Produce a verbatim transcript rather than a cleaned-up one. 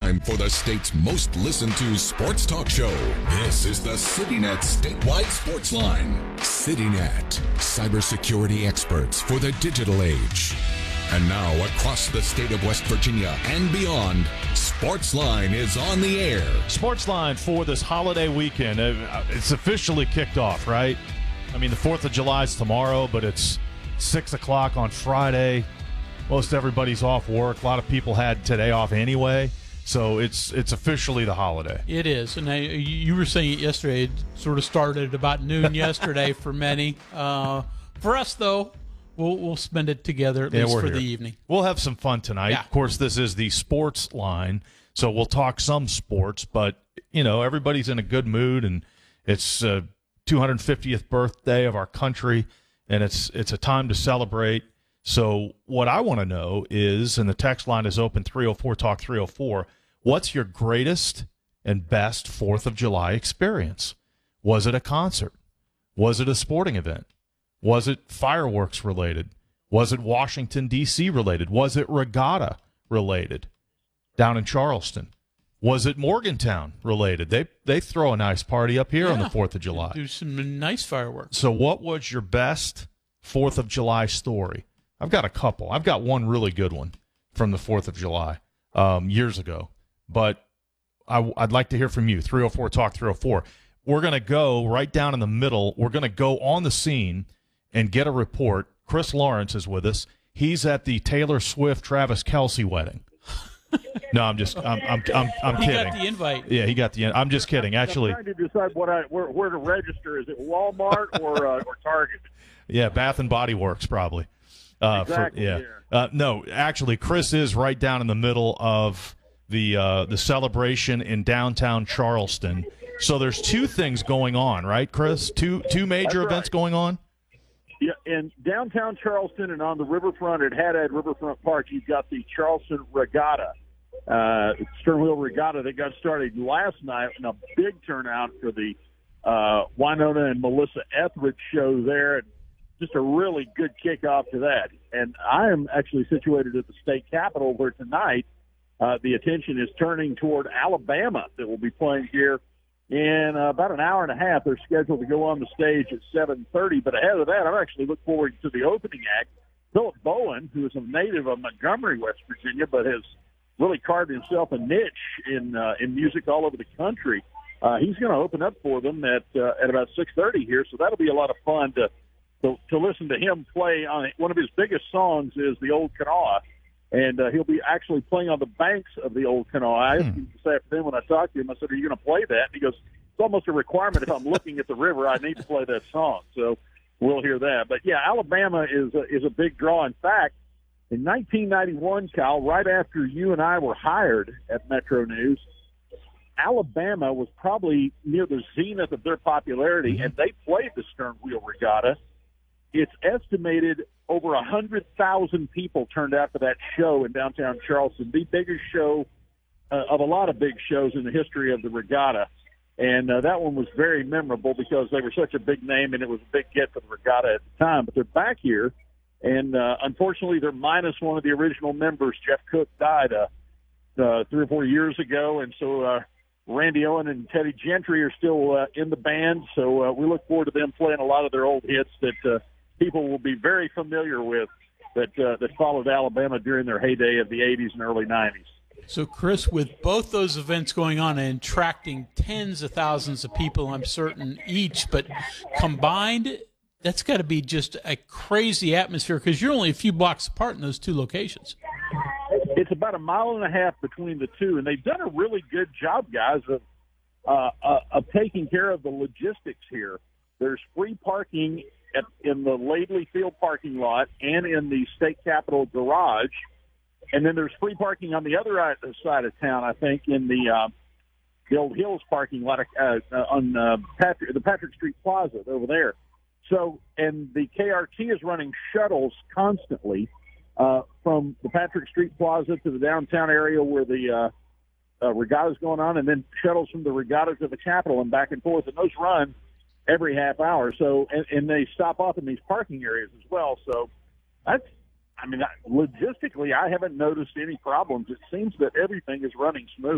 time for the state's most listened to sports talk show. This is the CityNet Statewide Sports Line. CityNet, cybersecurity experts for the digital age. And now, across the state of West Virginia and beyond, Sportsline is on the air. Sportsline for this holiday weekend. It's officially kicked off, right? I mean, the fourth of July is tomorrow, but it's six o'clock on Friday. Most everybody's off work. A lot of people had today off anyway, so it's it's officially the holiday. It is, and I, you were saying it yesterday. It sort of started at about noon yesterday for many. Uh, for us, though, we'll we'll spend it together at yeah, least for here. the evening. We'll have some fun tonight. Yeah. Of course, this is the sports line, so we'll talk some sports, but you know, everybody's in a good mood, and it's uh, two hundred fiftieth birthday of our country, and it's it's a time to celebrate. So what I want to know is, and the text line is open, three oh four talk three oh four, what's your greatest and best fourth of July experience? Was it a concert? Was it a sporting event? Was it fireworks related? Was it Washington, D C related? Was it regatta related down in Charleston? Was it Morgantown related? They they throw a nice party up here yeah. on the fourth of July. Do some nice fireworks. So what was your best fourth of July story? I've got a couple. I've got one really good one from the fourth of July um, years ago. But I, I'd like to hear from you, three oh four talk three oh four. We're going to go right down in the middle. We're going to go on the scene and get a report. Chris Lawrence is with us. He's at the Taylor Swift-Travis Kelce wedding. No, I'm just, I'm, I'm, I'm, I'm he kidding. He got the invite. Yeah, he got the. I'm just kidding. Actually, I'm trying to decide what I where, where to register. Is it Walmart or uh, or Target? Yeah, Bath and Body Works probably. Uh, exactly. For, yeah. yeah. Uh, no, actually, Chris is right down in the middle of the uh, the celebration in downtown Charleston. So there's two things going on, right, Chris? Two two major That's events right. going on. Yeah, in downtown Charleston and on the riverfront at Haddad Riverfront Park, you've got the Charleston Regatta, uh, stern wheel regatta that got started last night, and a big turnout for the uh, Winona and Melissa Etheridge show there. And just a really good kickoff to that. And I am actually situated at the state capitol where tonight uh, the attention is turning toward Alabama that will be playing here in uh, about an hour and a half. They're scheduled to go on the stage at seven thirty. But ahead of that, I'm actually looking forward to the opening act. Philip Bowen, who is a native of Montgomery, West Virginia, but has really carved himself a niche in uh, in music all over the country. Uh, he's going to open up for them at uh, at about six thirty here, so that'll be a lot of fun to To, to listen to him play on it. One of his biggest songs is the Old Kanawha, and uh, he'll be actually playing on the banks of the Old Kanawha. I asked him this afternoon when I talked to him, I said, are you going to play that? And he goes, it's almost a requirement if I'm looking at the river, I need to play that song. So we'll hear that. But, yeah, Alabama is a, is a big draw. In fact, in nineteen ninety-one, Kyle, right after you and I were hired at Metro News, Alabama was probably near the zenith of their popularity, and they played the stern wheel regatta. It's estimated over one hundred thousand people turned out for that show in downtown Charleston, the biggest show uh, of a lot of big shows in the history of the regatta. And uh, that one was very memorable because they were such a big name, and it was a big get for the regatta at the time. But they're back here, and uh, unfortunately they're minus one of the original members. Jeff Cook died uh, uh, three or four years ago, and so uh, Randy Owen and Teddy Gentry are still uh, in the band. So uh, we look forward to them playing a lot of their old hits that uh, – people will be very familiar with that uh, that followed Alabama during their heyday of the eighties and early nineties. So, Chris, with both those events going on and attracting tens of thousands of people, I'm certain, each, but combined, that's got to be just a crazy atmosphere because you're only a few blocks apart in those two locations. It's about a mile and a half between the two, and they've done a really good job, guys, of, uh, uh, of taking care of the logistics here. There's free parking At, in the Laidley Field parking lot and in the state capitol garage. And then there's free parking on the other side of town, I think, in the uh, the Old Hills parking lot uh, on uh, Patrick, the Patrick Street Plaza over there. So, and the K R T is running shuttles constantly uh, from the Patrick Street Plaza to the downtown area where the uh, uh, regatta is going on, and then shuttles from the regatta to the Capitol and back and forth. And those run every half hour. So, and, and they stop off in these parking areas as well. So that's, I mean, logistically, I haven't noticed any problems. It seems that everything is running smooth.